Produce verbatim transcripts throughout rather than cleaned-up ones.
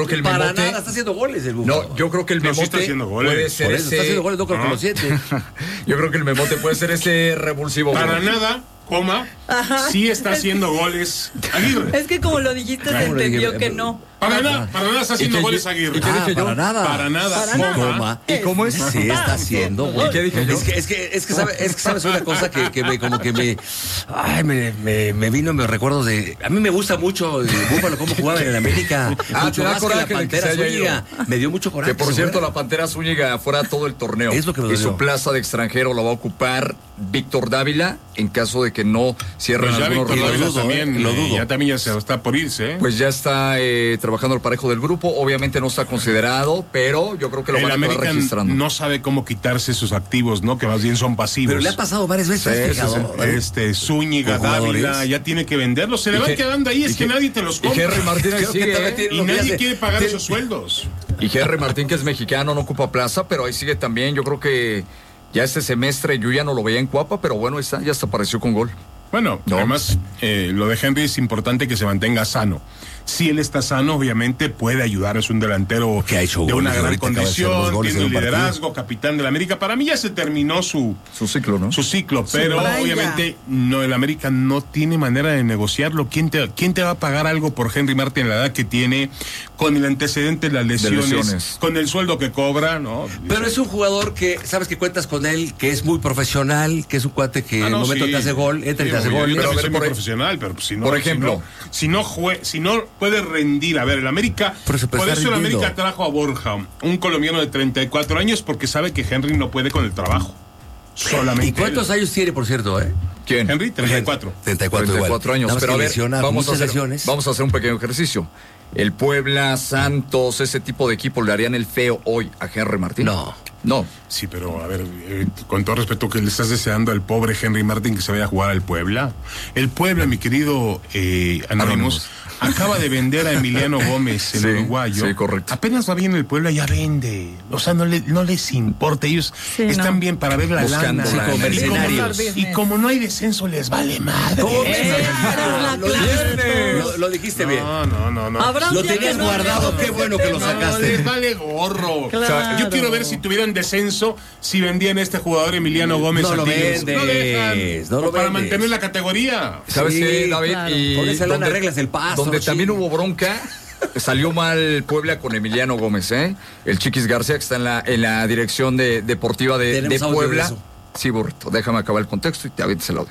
creo que el Para Memote... nada, está haciendo goles el Búfalo. No, yo creo que el No, sí Memote está haciendo goles. puede ser Por eso ese... está haciendo goles, no creo que No. los siete. Yo creo que el Memote puede ser ese revulsivo. Para güey. nada, coma, Ajá. sí está haciendo goles Aguirre. Es que como lo dijiste, se ¿Cómo le entendió dije? que no. Para nada, para nada está haciendo qué- goles y Aguirre. qué Ah, dije yo? para nada. Para nada, Para nada. coma. ¿Y cómo es? Sí, está haciendo, güey. ¿Y qué dije yo? Es que, es que, es que, sabe- es que sabes una cosa que, que me, como que me, ay, me, me, me vino, me recuerdo de, a mí me gusta mucho el Búfalo, cómo jugaba en el América. Ah, mucho te da más que coraje la de que Pantera se haya Zúñiga. Me dio mucho coraje. Que por se cierto, fuera. la Pantera Zúñiga fuera todo el torneo. Es lo que me Y dolió. su plaza de extranjero la va a ocupar Víctor Dávila en caso de que no cierren Pues ya algunos Víctor rivales. Dávila también, lo eh, dudo. ya también ya se está por irse, ¿eh? Pues ya está eh, trabajando el parejo del grupo. Obviamente no está considerado, pero yo creo que lo el van a acabar América registrando. no sabe cómo quitarse sus activos, ¿no? Que más bien son pasivos. Pero le ha pasado varias veces, Sí, ¿te has sí, fijado? sí. Este, Zúñiga, Con jugadores. Dávila, ya tiene que venderlos. Se le Y van que- quedando ahí, y es que, que- nadie te los Y compra. Henry Martín ahí Creo que sigue, también ¿eh? tiene- Y lo que nadie hace- quiere pagar tiene- esos sueldos. Y Henry Martín, que es mexicano, no ocupa plaza, pero ahí sigue también. Yo creo que ya este semestre yo ya no lo veía en Cuapa, pero bueno, está, ya hasta apareció con gol. Bueno, No. además, eh, lo de Henry es importante que se mantenga sano. Si él está sano, obviamente puede ayudar. Es un delantero Que ha hecho de goles, una gran ahorita acaba de hacer dos condición, goles tiene un en un partido. liderazgo, capitán del América. Para mí ya se terminó su, Su ciclo, ¿no? su ciclo, pero vaya. obviamente no, el América no tiene manera de negociarlo. ¿Quién te, quién te va a pagar algo por Henry Martín en la edad que tiene, con el antecedente de las lesiones, lesiones. con el sueldo que cobra? ¿No? Pero es un jugador que, sabes que cuentas con él, que es muy profesional, que es un cuate que Ah, en no, el momento sí. que hace gol, entra y Sí, te hace yo- gol. yo Pero a también ver, soy por muy e- profesional, pero si no, por ejemplo. si no, si no, jue- si no puede rendir, a ver, el América, Pero se puede por estar eso el rindiendo. América trajo a Borja, un colombiano de treinta y cuatro años, porque sabe que Henry no puede con el trabajo. Solamente ¿Y cuántos él. años tiene, por cierto, eh? ¿Quién? Henry, treinta y cuatro. treinta y cuatro, treinta y igual. cuatro años. Nada más Pero a que ver, lesiona, vamos a, muchas hacer, lesiones. vamos a hacer un pequeño ejercicio. ¿El Puebla, Santos, ese tipo de equipos le harían el feo hoy a Henry Martín? No. No. Sí, pero a ver, eh, con todo respeto, que le estás deseando al pobre Henry Martín que se vaya a jugar al Puebla. El Puebla, mi querido eh, Anonymous, acaba de vender a Emiliano Gómez, el Sí, uruguayo. sí, correcto. Apenas va bien el Puebla, ya vende. O sea, no, le, no les importa. Ellos Sí, están no. bien para ver la Buscando lana. la como lana. mercenarios. Y como, y como no hay descenso, les vale madre. ¿Cómo Esa es la Lo clave de dijiste, todo. lo, lo dijiste bien. No, no, no, no. Habrá un Lo día que tenías no guardado, hablemos qué de bueno este que lo tema. sacaste. No, les vale gorro. Claro. O sea, yo quiero ver si tuvieran descenso, si vendían a este jugador Emiliano Gómez. No a lo Tigres. vendes, No dejan. no lo O para vendes. mantener la categoría. ¿Sabes Sí, qué, David? claro. Y Con esa lana donde- arreglas el pasto, Donde sí. también hubo bronca, salió mal Puebla con Emiliano Gómez, ¿eh? El Chiquis García, que está en la, en la dirección de, deportiva de, de Tenemos audio de Puebla. eso. Sí, burrito, déjame acabar el contexto y te avientes el audio.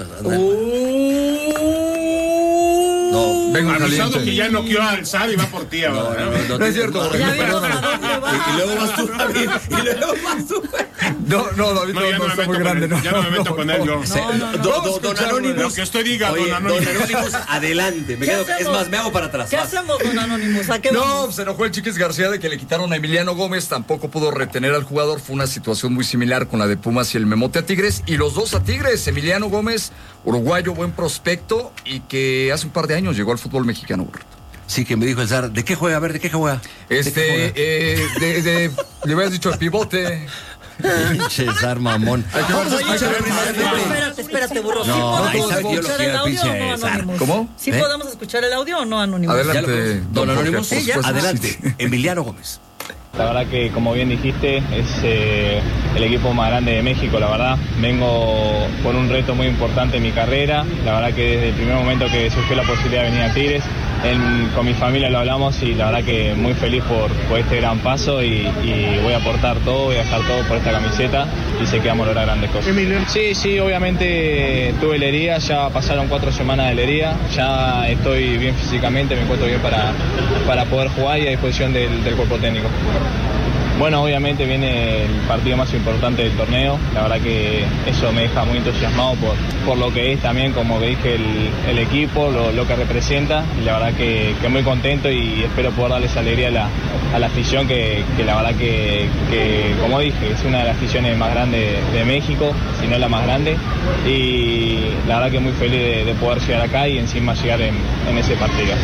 No, Vengo Avisado caliente. que ya no quiero alzar y va por ti. no, ¿verdad? no, no, no, No es cierto, no, Ya no, vimos no, a no. dónde va. Y, y luego vas tú, David, y luego vas tú. No, no, David, No, no, ya no, no me está meto muy con grande. él, No, ya no me meto no, con él yo. Sí, No, no, no. do- Vamos a do- Don escucharlo, Anónimos. lo que usted diga, Oye, don Anónimos. Don Anónimos, adelante. Me ¿Qué quedo, es hacemos? más, me hago para atrás. ¿Qué vas. hacemos, don Anónimos? ¿A qué No, vamos? se enojó el Chiquis García de que le quitaron a Emiliano Gómez, tampoco pudo retener al jugador, fue una situación muy similar con la de Pumas y el Memote a Tigres, y los dos a Tigres, Emiliano Gómez, uruguayo, buen prospecto, y que hace un par de años llegó al fútbol mexicano, burrito. Sí, que me dijo el zar, ¿de qué juega? A ver, ¿de qué juega? ¿De Este, qué juega? eh, de, de, le hubieras dicho el pivote. Pinche zar mamón. Vamos a Oye, escuchar pero precisamente. espérate, espérate, burro. ¿Sí No, podemos sabe que yo lo escuchar quiero, el audio o pinche no, zar. Anónimos? ¿Cómo? ¿Sí ¿Eh? podemos escuchar el audio o no, Anónimos? Adelante. Ya lo- don Don Jorge, Anónimos, por sí, ya. supuesto. Adelante. Emiliano Gómez. La verdad que, como bien dijiste, es eh, el equipo más grande de México, la verdad. Vengo por un reto muy importante en mi carrera. La verdad que desde el primer momento que surgió la posibilidad de venir a Tigres, en- con mi familia lo hablamos y la verdad que muy feliz por, por este gran paso y, y voy a aportar todo, voy a dejar todo por esta camiseta y sé que vamos a lograr grandes cosas. Sí, sí, obviamente tuve la herida, ya pasaron cuatro semanas de la herida, ya estoy bien físicamente, me encuentro bien para, para poder jugar y a disposición del, del cuerpo técnico. Bueno, obviamente viene el partido más importante del torneo, la verdad que eso me deja muy entusiasmado por, por lo que es también, como que dije, el, el equipo, lo, lo que representa, y la verdad que, que muy contento y espero poder darles alegría a la, a la afición, que, que la verdad que, que, como dije, es una de las aficiones más grandes de, de México, si no la más grande, y la verdad que muy feliz de, de poder llegar acá y encima llegar en, en ese partido.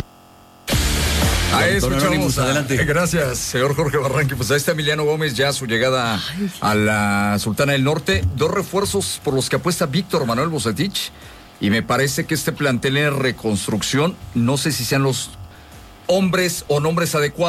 Ahí Don escuchamos Anónimos, a- adelante. Gracias, señor Jorge Barranqui. Pues a este Emiliano Gómez ya su llegada a la Sultana del Norte. Dos refuerzos por los que apuesta Víctor Manuel Bucetich. Y me parece que este plantel en reconstrucción, no sé si sean los hombres o nombres adecuados.